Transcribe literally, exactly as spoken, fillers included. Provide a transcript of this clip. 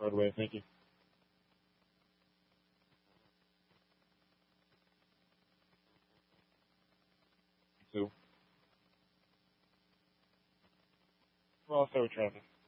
Broadway. Thank you. So, well, I'll start with traffic.